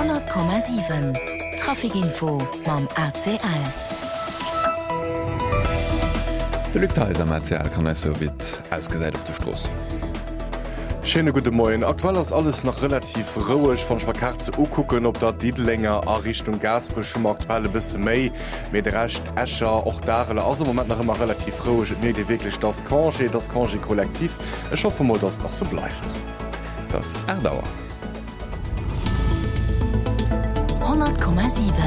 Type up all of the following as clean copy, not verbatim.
100,7 Trafikinfo mam ACL. De Lütteis am ACL kann es so wit ausgesäit op de Stross. Schöne gute Morgen. Aktuell ist alles noch relativ ruhig von Schwarze gucken, ob da die länger a Richtung Gasbruch schon aktuelle bis Mai mit recht Escher auch da also Moment noch immer relativ ruhig nicht wirklich das Congé kollektiv. Ich hoffe mal, dass noch so bleibt. Das Erdauer 100,7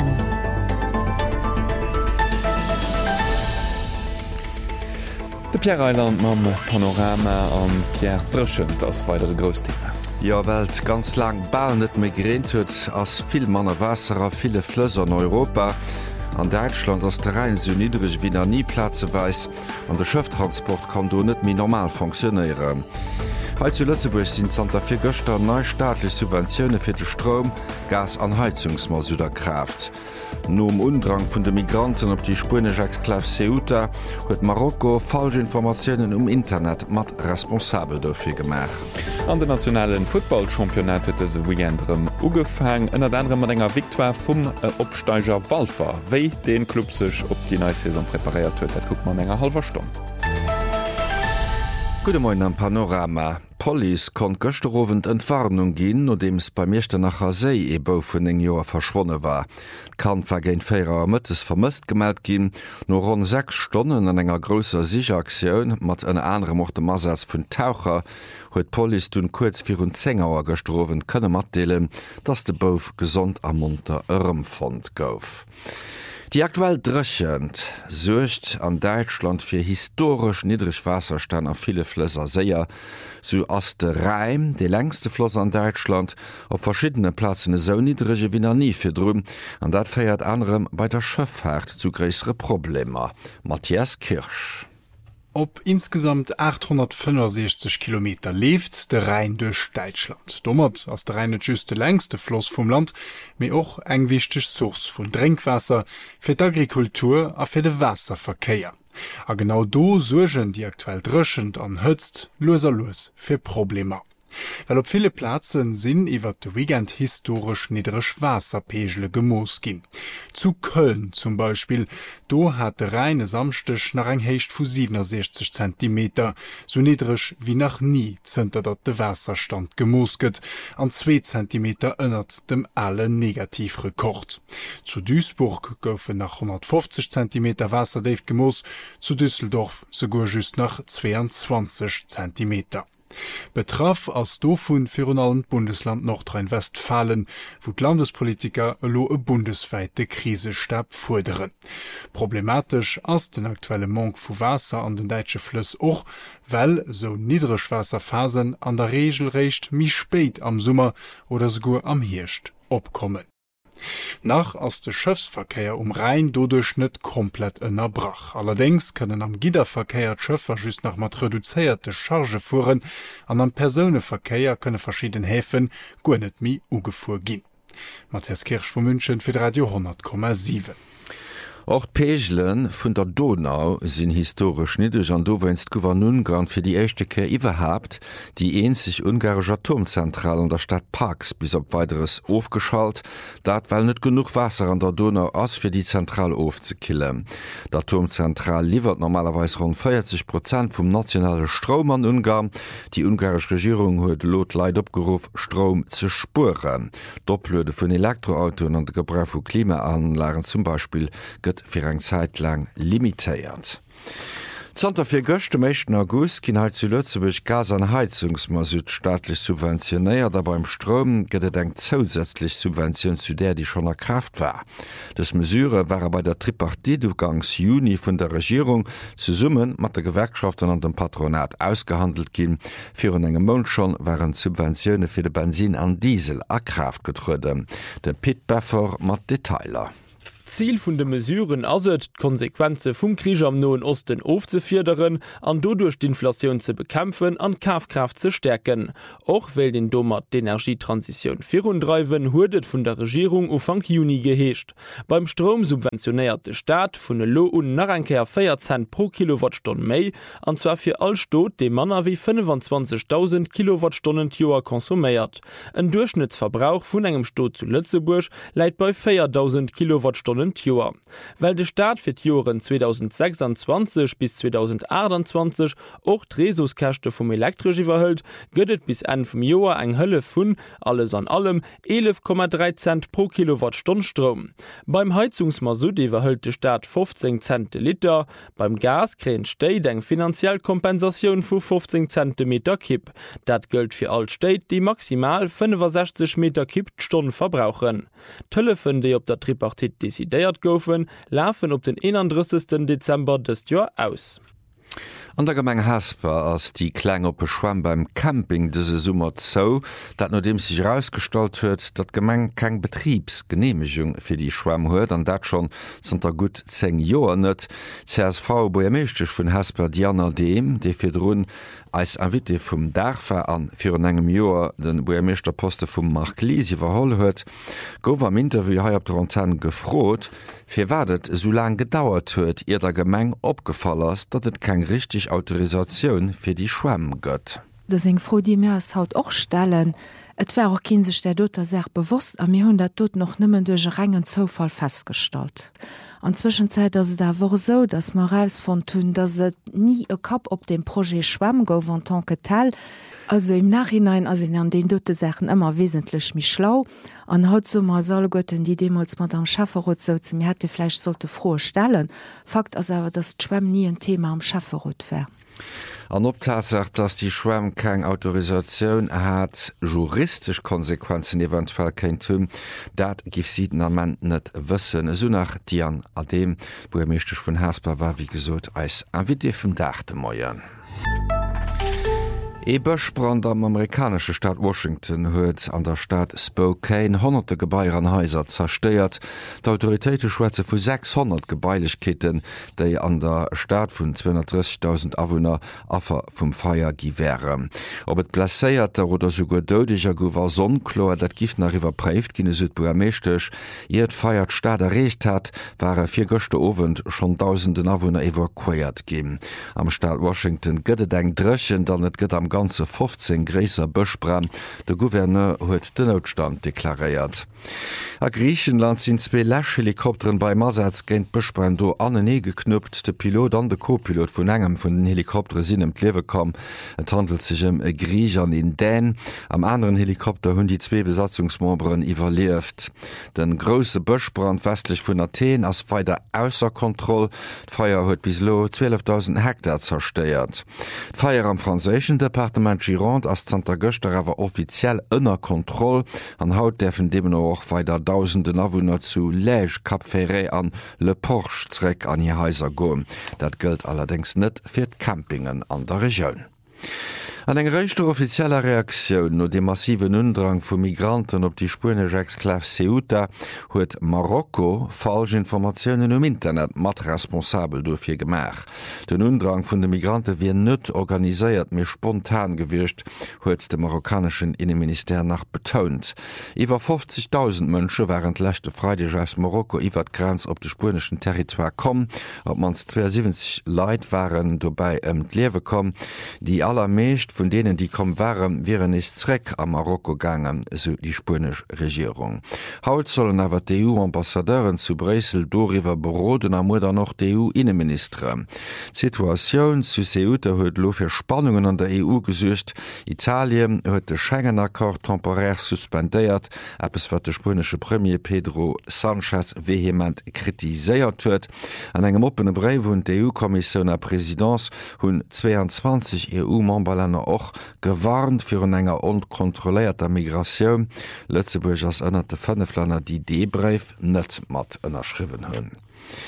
De Pierre-Eiland mam Panorama an Pierre Drëschend ass weitere Großthema. Ja, Welt ganz lang ball net mé gereint huet ass vill Manner Wasserer viele Flësser an Europa. An Deutschland ass der Rhein so niedrigch wie er nie Plaze weis, an der Schëfttransport kann do net mi normal funktionieren. He zu Lützeburg sind Santa Fe Göster neu staatlich Subventionune fir de Strom, Gas an Heizungsmasuder Kraft. No Undrang vun de Migranten op die Spanisch Exklave Ceuta huet Marokko falsche Informationen Internet mat responsabel dofir gemach. An den nationalen Footballchampionat huet se Weekendrem ugefang ënner anderem mat enger Viktoire vum Opsteiger Walfer. Wéi den Klub sech op die neue Saison prepariert huet, dat guckt man enger halber Stunde. Gute Morgen am Panorama. Police kon gëchterowend Entwarnung ginn, no dems beim Meeschte nach Hasei ebo vun eng Joer verschwonne war. Kan vergéint 4 Mëttes vermëst gemeldt ginn, no rund 6 Stonnen an enger grosser Sicheraktiun mat en andere mochte Masatz vun Taucher, huet Police dun kurz vir hun 10 Auer gestrowen kënne mat deelen, dats de Bouf gesond am munter ëremfond gouf. Die aktuell drechend sucht an Deutschland fir historisch niedrig Wasserstand a viele Flösser Säier, so ass de Rhein, de längste Floss an Deutschland, op verschiedene Plätze so niedrige wie nie fir drum, an dat feiert anderem bei der Schëffahrt zu gräsere Probleme. Matthias Kirsch. Ob insgesamt 865 Kilometer lebt der Rhein durch Deutschland. Dommert aus der Rhein just der längste Floss vom Land, mir auch eng wichtig Source von Trinkwasser für die Agrikultur a für den Wasserverkehr. A genau do sorgen die aktuell dröschend an Hötzt loser für Probleme. Weil op viele Plätzen sinn iwwer de Weekend historisch niedrig Wasserpegelle gemoos gin. Zu Köln zum Beispiel, do hat de reine Samstech nach eng Hecht vu 67 cm, so niedrig wie nach nie zenter dat de Wasserstand gemoosket, an 2 cm ënnert dem alle Negativrekord. Zu Duisburg goufe nach 150 cm Wasserdeef gemoos, zu Düsseldorf sogar just nach 22 cm. Betraff als dofun für allen Bundesland Nordrhein-Westfalen, wo die Landespolitiker lo e bundesweite Krisestab forderen. Problematisch als den aktuelle Mangel vu Wasser an den deutsche Flüss auch, weil so Niedrigwasserphasen an der Regel recht mi spät am Sommer oder sogar am Hirscht opkommen. Nach als der Schiffsverkehr Rhein dodurch net komplett ënnerbrach. Allerdings können am Giderverkehr Schiffer just nach mat reduzierte Charge fuhren, an am Personenverkehr könne verschieden Häfen go net mi ugefuhr gin. Matthias Kirsch von München für Radio 100,7. Auch Pegelen vun der Donau sinn historisch niedrig an do wennst Gouvernungarn fir die echte Kehr iwwerhabt, die einzig ungarische Atomzentral an der Stadt Parks bis op weiteres aufgeschalt, dat weil net genug Wasser an der Donau ass fir die Zentral aufzukillen. Der Atomzentral liefert normalerweise rund 40% vom nationale Strom an Ungarn. Die ungarische Regierung huet Lot Leid opgerufen, Strom zu spuren. Dopplöde vun Elektroautoen an de Gebrauch vu Klimaanlagen zum Beispiel fir eng Zeit lang limitéiert. Santa Fe Göchte am 1. August kin halt zu Lützeburg Gas an Heizungsmasud staatlich subventioniert, aber beim Strom gëtt eng zusätzlich Subvention zu der, die schon er Kraft war. Das Mesure war bei der Tripartite gangs Juni vun der Regierung zu summen mat der Gewerkschaften an dem Patronat ausgehandelt gin. Für engem Monat schon waren Subventionune fir de Benzin an Diesel a Kraft getruden. Der Pit Beffer mat Detailer. Ziel vun de Mesuren aset Konsequenze vum Krieg am Nahen Osten aufzufiedern, an dodurch die Inflation zu bekämpfen, an Kaufkraft zu stärken. Auch will den Dommer die Energietransition vorantreiben, huet vun der Regierung Anfang Juni geheescht. Beim Strom subventioniert der Staat vun de Lohn nach enkeer 4 Cent pro Kilowattstunde méi, und zwar für all Stot, de Manner wie 25.000 Kilowattstunden Joer konsumiert. Ein Durchschnittsverbrauch vun engem Stot zu Lützeburg leiit bei 4.000 Kilowattstunden Joer. Weil der Staat für die Jahren 2026 bis 2028 auch die Resourcekosten vom Elektrisch überhält, gëtt bis Ende vom Jahr eng Hölle vun, alles an allem, 11,3 Cent pro Kilowattstunde Strom. Beim Heizungsmasut überhält der Staat 15 Cent Liter, beim Gas kriegt Städte eng finanzielle Kompensation von 15 Zentimeter Kipp. Das gilt für alle Städte, die maximal 65 Meter Kippstunden verbrauchen. Telefon, die op der Tripartit desideiert goufen, laufen op den 31. Dezember des Jahr aus. An der Gemeng Hasper ass die Kkleng op Schwamm beim Camping dese Summer zo, dat no dem sich herausgestalt huet, dat Gemeng keng Betriebsgenehmigung fir die Schwamm huet, an dat schon sind der gut 10 Joer net. CSV boemechtech vun Hasper Diana Deem, de fir Drun als Invite vum Darfer an fir an engem Joer den Boemeechterposte vum Mark Lisi verholl huet, gouf am Interview hai op der Antenne gefrot, fir watt so lang gedauert huet, ihr der Gemeng opgefallen ass, dat et keng richtig Autorisation fir die Schwamm gëtt. Das eng froh die Meer haut och stellen. Et wär auch kin sech der Dotter sehr bewusst, am mir hun der dot noch nimmen duch rengen Zofall festgestalt. An Zwischenzeit as da war so, dass man raus von tun, dass se nie e Kap op dem Projekt Schwamm gouf an tanke Teil. Also im Nachhinein as an den dotte Sachen immer wesentlich mich schlau. An haut so mal soll Götten, die Demos mat am Schafferrot so zum hätte Fleisch sollte froh stellen. Fakt as aber das Schwamm nie ein Thema am Schafferrot wär. An Obtatsacht, dass die Schwamm keng Autorisation hat, juristisch Konsequenzen eventuell kein Tüm, dat gif sie am net wëssen, so nach Dian Adem, wo mechtech vun Hasper war wie gesot als Invité vum Dachte Moiern. E Bëchbrand am amerikanische Stadt Washington huet an der Stadt Spokane hunderte Gebäiernhäuser zersteiert. D'Autoritéite schwätze vu 600 Gebäilechketten, déi an der Stadt vun 230.000 Awohner affer vum Feier gi wären. Ob et plaéierter oder sogar deudeger gower sonnkloer, dat Gift nach iwwerpréft ginne Südburmechtech, et feiert Staat errecht hat, war 4 Göchte Ofent schon tausenden Awohner evakuiert gin. Am Staat Washington gëtt eng Drëchen, dann net gëtt am ganze 15 gräser Bëchbrand. Der Gouverneur huet den Notstand deklariert. A Griechenland sind 2 Lash-Helikopteren bei Masatz géint Bëchbrand do anne geknüpft. De Pilot an de Co-Pilot vun engem vun den Helikopter sinn Klewe kam. Et handelt sich e Griech an in Dän. Am anderen Helikopter hunn die 2 Besatzungsmembern iwwerlieft. Den grosse Bëchbrand westlich vun Athen ass weiter ausser Kontroll. D'Feier huet bis lo 12.000 Hektar zersteiert. D'Feier am franzéschen Departement Gironde as Santa Göster awer offiziell ënner Kontroll. An Haut defen deben och weiter tausenden Awohner zu Lège, Cap Ferret an Le Porche zräck an ihr Häuser goen. Dat gilt allerdings net fir d'Campingen an der Region. An eng rechter offizieller Reaktion no de massiven Undrang vu Migranten op die spanische Exklave Ceuta huet Marokko falsch Informationen Internet mat responsabel dofir gemach. Den Undrang vun de Migranten wie net organiséiert mir spontan gewircht, huet de marokkanischen Innenminister nach betont. Iwer 50.000 Mënsche waren lächte Freitag aus Marokko iwwer Grenz op de spanischen Territoire kom, op mans 72 Leiit waren dobei d'Liewe kom, die allermeescht von denen, die kommen waren, wären es Zreck am Marokko gangen, so die spanische Regierung. Haut sollen aber die EU-Ambassadeuren zu Brüssel darüber beroden, am oder noch die EU-Innenminister. Die Situation zu Ceuta hat lo für Spannungen an der EU gesucht. Italien hat den Schengen-Akkord temporär suspendiert, etwas was der spanische Premier Pedro Sánchez vehement kritisiert hat. An einem offenen Brief von der EU-Kommission der Präsidenz haben 22 EU-Memberländer auch gewarnt für eine enger unkontrollierter Migration. Lützeburg als einer der 5 Länder, die den Brief nicht mit unterschrieben haben.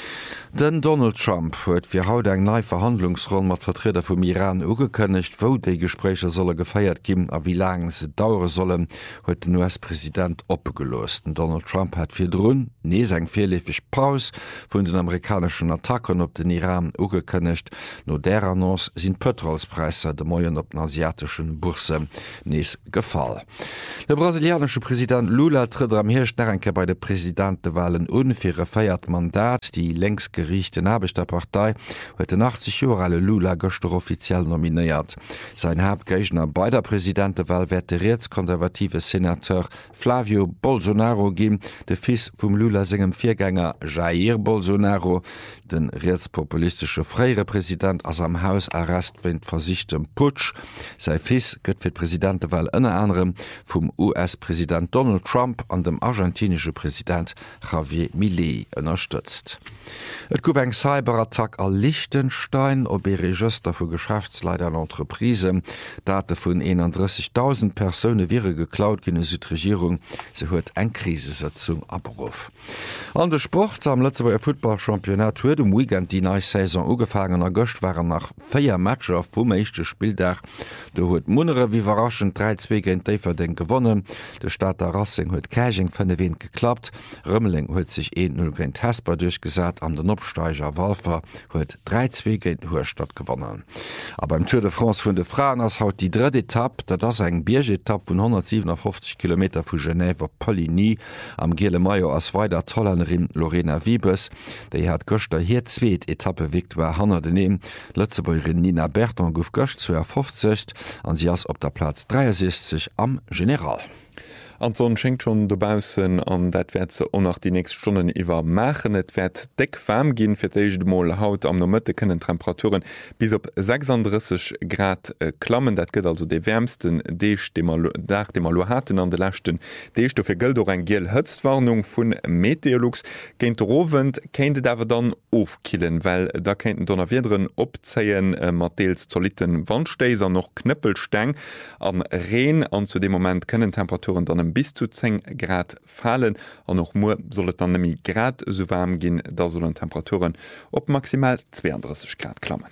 Den Donald Trump huet fir haut eng neii Verhandlungsronn mat Vertreter vum Iran ugekënnecht, wo déi Gespräche solle geféiert ginn a wie lang se daure sollen, huet den US-Präsident opgelost. Donald Trump hat fir Drun nees eng firlefig Paus vun den amerikanischen Attacken op den Iran ugekënnecht. No der Annons sinn Petrolspreise de Moien op den asiatischen Burse nees gefall. Der brasilianische Präsident Lula tritt am Hirschnernke bei de Präsidentewahlen unfirre feiert Mandat, die längst Gericht den Abisch der Partei huet den 80 Jahre alle Lula goster offiziell nominiert. Sein Hauptgegner bei der Präsidentewahl wird der rechtskonservative Senateur Flavio Bolsonaro gin, de Fils vum Lula segem Viergänger Jair Bolsonaro, den rechtspopulistische freiere Präsident as am Hausarrest wenn versichtem Putsch. Sei Fils gëtt fir Präsidentewahl ënner anderem vum US-Präsident Donald Trump an dem argentinische Präsident Javier Milei unterstützt. Et gouf eng Cyberattack a Liechtenstein op e Register vu Geschäftsleiter an Entreprise. Date vun 31.000 Personen wiere geklaut gin Südregierung. Se huet eng Krisesetzung abruf. An de Sport am Lützeburger Footballchampionat huet um Weekend die neue Saison ugefangen August waren nach 4 Matcher vum mechte Spieldach. Du huet Munere wie überraschend 3-2 gegen Deverden gewonnen. De Starter Racing huet Käching vun de Wind geklappt. Rëmmeling huet sich 1-0 gegen Hesper durchgesat, an den Obsteiger Walfer huet 3-2 gegen Hurstadt gewonnen. Aber beim Tour de France vun de Frauen ass haut die dritte Etappe, dat ass eng Biergetapp vun 157 km vu Genève Poligny am Gele Maio ass weiter Tollerin Lorena Wiebes, déi hat Göster hier zweet Etappe wikt war hanner deneem. Lëtzebäuerin Nina Berton gouf Göcht 250 an sie ass op der Platz 63 am General. Anson schenkt schon dobausen an dat werd ze onnach die nächst Stunden iwwer machen. Et werd deck warm gin fir d Mol haut am no Mëtte kënnen Temperaturen bis op 36 Grad klammen. Dat gëtt also de wärmsten Deeg de lo haten an de lachten Deeg fir gëlt or eng giel Hëtzwarnung vun Meteorlux géint Rowend kéint dawer dann ofkillen, well da kenten donnner Wideren opzeien Matteels zoliten Wandsteiser noch Knëppelsteng an Reen an zu dem Moment kënnen Temperaturen dann bis zu 10 Grad fallen an noch mo sollt dann nemi Grad so warm gin, da sollen Temperaturen op maximal 32 Grad klammen.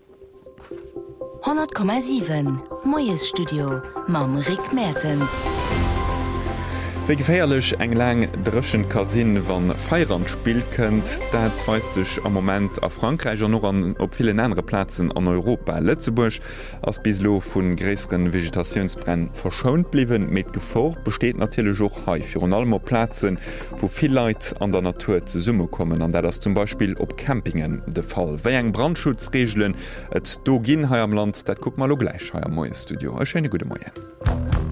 100,7 Moes Studio Mam Rick Mertens. Wie geféierlech eng lang dreschen Kasin wann Feierand spiel kënnt, dat weist sech am Moment a Frankreich an noch an op vielen andere Plazen an Europa. Lützeburg ass bislo vun gräseren Vegetationsbrenn verschont bliwen met Gefor besteet natürlich auch hai fir an allem Plazen, wo viel Leiit an der Natur ze Summe kommen, an der das zum Beispiel op Campingen de Fall. Wéi eng Brandschutzregeln et do ginn ha am Land, dat guck mal lo gleich ha am Moes Studio. Eine gute Moie.